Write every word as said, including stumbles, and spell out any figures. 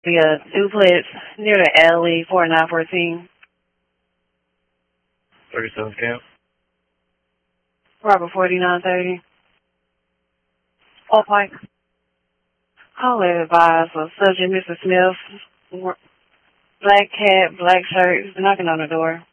The uh, duplex near the alley, forty-nine fourteen. thirty-seven Camp. Robert forty-nine thirty. All Pike. Call it advice of subject Missus Smith. Black cat, black shirt, knocking on the door.